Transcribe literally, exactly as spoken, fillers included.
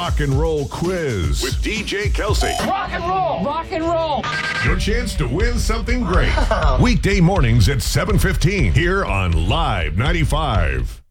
rock and roll quiz with D J Kelsey. Rock and roll! Rock and roll! Your chance to win something great. Weekday mornings at seven fifteen here on Live ninety-five.